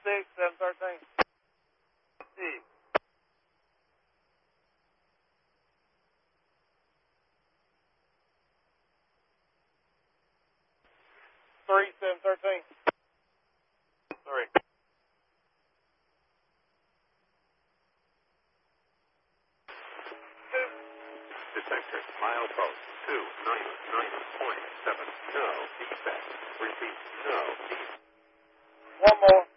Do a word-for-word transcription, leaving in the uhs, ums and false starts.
six, seven thirteen. Six. Three, seven thirteen. Three. Detector, milepost two nine nine point seven. No defect. Repeat, no defect. One more.